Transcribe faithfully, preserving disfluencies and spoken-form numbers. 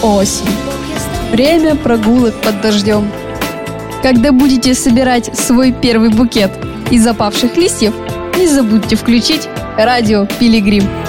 осень. Время прогулок под дождем. Когда будете собирать свой первый букет из опавших листьев, не забудьте включить радио «Пилигрим».